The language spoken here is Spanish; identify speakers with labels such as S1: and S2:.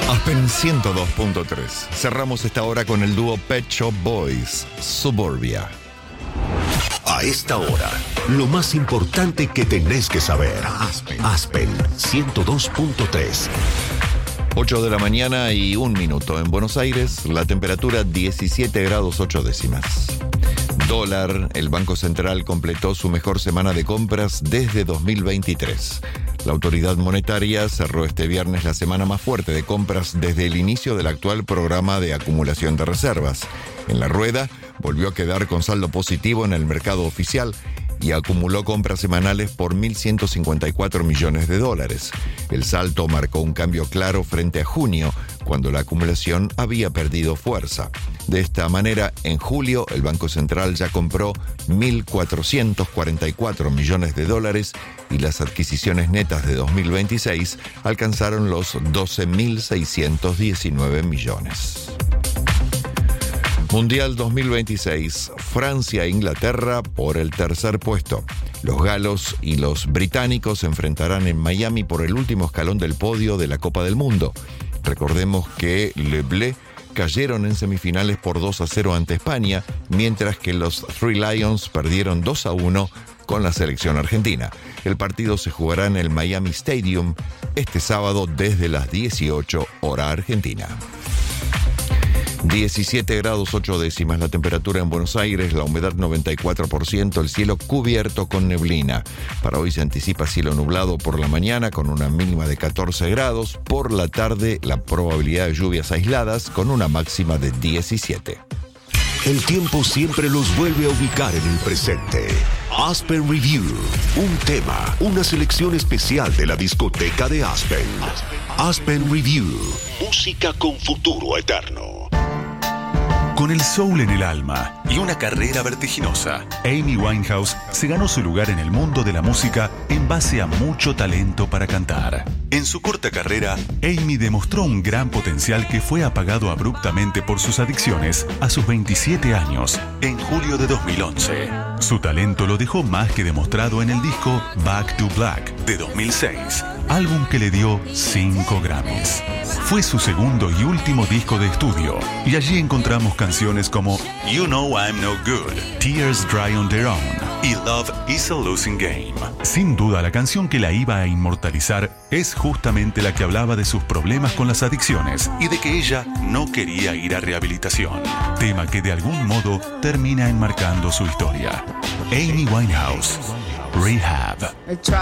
S1: Aspen 102.3. Cerramos esta hora con el dúo Pet Shop Boys, Suburbia.
S2: A esta hora, lo más importante que tenés que saber. Aspen 102.3.
S1: 8 de la mañana y 1 minuto. En Buenos Aires, la temperatura 17 grados 8 décimas. Dólar, el Banco Central completó su mejor semana de compras desde 2023. La autoridad monetaria cerró este viernes la semana más fuerte de compras desde el inicio del actual programa de acumulación de reservas. En la rueda, volvió a quedar con saldo positivo en el mercado oficial y acumuló compras semanales por 1.154 millones de dólares. El salto marcó un cambio claro frente a junio, cuando la acumulación había perdido fuerza. De esta manera, en julio, el Banco Central ya compró 1.444 millones de dólares y las adquisiciones netas de 2026 alcanzaron los 12.619 millones. Mundial 2026, Francia e Inglaterra por el tercer puesto. Los galos y los británicos se enfrentarán en Miami por el último escalón del podio de la Copa del Mundo. Recordemos que Le Bleu cayeron en semifinales por 2-0 ante España, mientras que los Three Lions perdieron 2-1 con la selección argentina. El partido se jugará en el Miami Stadium este sábado desde las 18 hora argentina. 17 grados 8 décimas la temperatura en Buenos Aires, la humedad 94%, el cielo cubierto con neblina. Para hoy se anticipa cielo nublado por la mañana con una mínima de 14 grados, por la tarde la probabilidad de lluvias aisladas con una máxima de 17.
S2: El tiempo siempre los vuelve a ubicar en el presente. Aspen Review, un tema, una selección especial de la discoteca de Aspen. Aspen Review, música con futuro eterno.
S3: Con el soul en el alma y una carrera vertiginosa, Amy Winehouse se ganó su lugar en el mundo de la música en base a mucho talento para cantar. En su corta carrera, Amy demostró un gran potencial que fue apagado abruptamente por sus adicciones a sus 27 años, en julio de 2011. Su talento lo dejó más que demostrado en el disco Back to Black de 2006, álbum que le dio 5 Grammys. Fue su segundo y último disco de estudio, y allí encontramos canciones como You Know I'm No Good, Tears Dry on Their Own y Love is a Losing Game. Sin duda, la canción que la iba a inmortalizar es justamente la que hablaba de sus problemas con las adicciones y de que ella no quería ir a rehabilitación, tema que de algún modo termina enmarcando su historia. Amy Winehouse, Rehab.